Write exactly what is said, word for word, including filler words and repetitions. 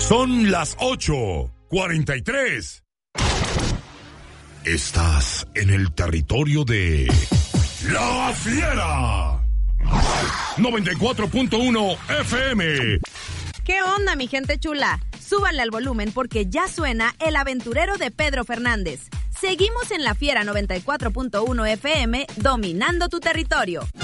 Son las ocho cuarenta y tres. Estás en el territorio de La Fiera. noventa y cuatro punto uno F M. ¿Qué onda, mi gente chula? Súbanle al volumen porque ya suena El Aventurero de Pedro Fernández. Seguimos en La Fiera noventa y cuatro punto uno F M, dominando tu territorio.